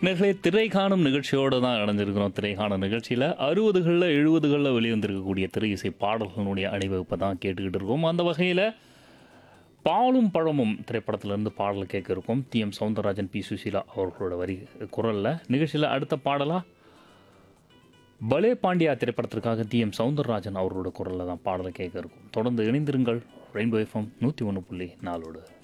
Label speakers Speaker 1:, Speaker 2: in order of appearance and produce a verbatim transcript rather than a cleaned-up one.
Speaker 1: நேர்களே திரை காணும் நிகழ்ச்சியோடு தான் இணைஞ்சிருக்கிறோம். திரை காணும் நிகழ்ச்சியில் அறுபதுகளில் எழுபதுகளில் வெளிவந்திருக்கக்கூடிய திரை இசை பாடல்களுடைய அணிவகுப்பை தான் கேட்டுக்கிட்டு இருக்கோம். அந்த வகையில் பாலும் பழமும் திரைப்படத்திலிருந்து பாடல் கேட்க இருக்கும். D M Soundararajan, B Susheela அவர்களோட வரி குரலில். நிகழ்ச்சியில் அடுத்த பாடலாக பலே பாண்டியா திரைப்படத்திற்காக டி எம் சௌந்தரராஜன் அவர்களோட குரலில் தான் பாடலை கேட்க இருக்கும். தொடர்ந்து இணைந்திருங்கள். ரெயின்போ எஃப்எம் நூற்றி ஒன்று புள்ளி நாலோடு.